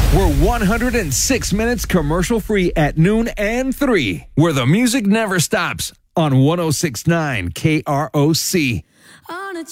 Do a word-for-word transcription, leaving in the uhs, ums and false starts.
We're one hundred six minutes commercial free at noon and three, where the music never stops on one oh six point nine K R O C.